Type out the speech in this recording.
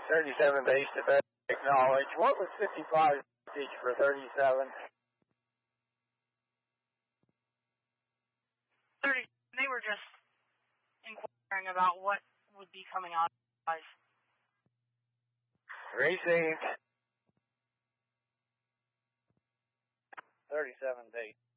37 base to best acknowledge. What was 55 message for 37? 30, they were just inquiring about what would be coming on ice. Received. 37 base.